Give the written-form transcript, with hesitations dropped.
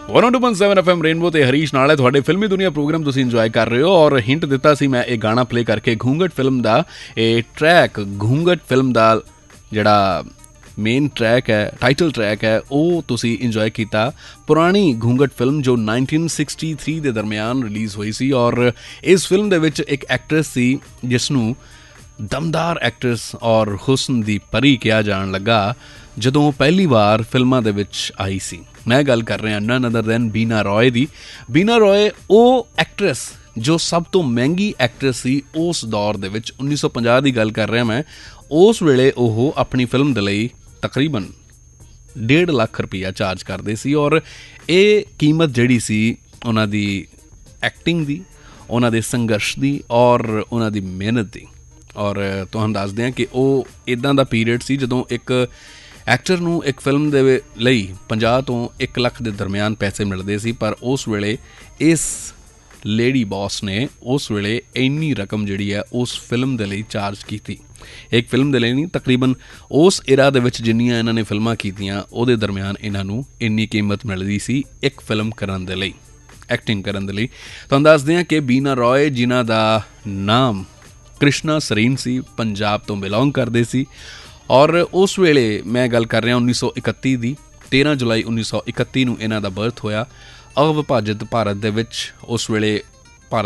102.7 FM rainbow ते हरीश नाल है तुहाडे फिल्मी दुनिया प्रोग्राम तुसीं इंजॉय कर रहे हो। और हिंट दिता सी मैं एक गाना प्ले करके घूंघट फिल्म दा ट्रैक घूंघट फिल्म दा जिहड़ा मेन ट्रैक है टाइटल ट्रैक है वो तुसी इंजॉय किया। पुरानी घूंघट फिल्म जो 1963 के दरमियान रिलीज़ हुई सी और इस फिल्म दे विच एक एक्ट्रेस सी जिसनूं दमदार एक्ट्रेस और हुस्न दी परी कहा जान लगा जदों पहली बार फिल्मां दे विच आई सी। मैं गल कर रहा नन अदर दैन बीना रॉय दी। बीना रॉय वो एक्ट्रेस जो सब तो महंगी एक्ट्रेस सी उस दौर दे विच 1950 की गल कर रहा मैं। उस वेले वो अपनी फिल्म दे लई तकरीबन 1.5 लाख रुपया चार्ज करते सी और ये कीमत जिहड़ी सी उन्हां दी एक्टिंग दी, उन्हां दे संघर्ष दी और उन्हां दी मेहनत दी। और तुहानूं दस दियां कि वो इदां दा पीरियड सी जदों एक एक्टर नूं एक फिल्म दे लई 50 तो 1 लाख के दरमियान पैसे मिलते सी। पर उस वेले इस लेडी बॉस ने उस वेले इन्नी रकम जिहड़ी है उस फिल्म दे लई चार्ज की। एक फिल्म दे लई नहीं, तकरीबन उस इरा दे विच जिन्नियां इन्हां ने फिल्मां कीतियां उहदे दरमियान इन्हां नूं इन्नी कीमत मिलदी सी एक फिल्म करन दे लई, एक्टिंग करन दे लई। तुहानूं दसदे हां कि बीना रॉय जिन्हां दा नाम कृष्णा सरीन सी, पंजाब तो बिलोंग करदे सी। और उस वेले मैं गल कर रहा 1931 की 13 जुलाई 1931 नूं इन्हां दा बर्थ होया। अविभाजित भारत दे विच उस वेले